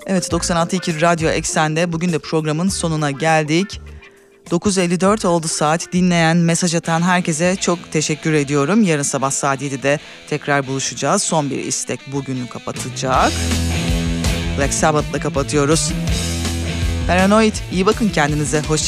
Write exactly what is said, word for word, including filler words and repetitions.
Evet, doksan altı nokta iki Radyo Eksen'de bugün de programın sonuna geldik. dokuz elli dört oldu saat. Dinleyen, mesaj atan herkese çok teşekkür ediyorum. Yarın sabah saat yedide tekrar buluşacağız. Son bir istek bugünü kapatacak. Black Sabbath'la kapatıyoruz. Paranoid, iyi bakın kendinize. Hoşça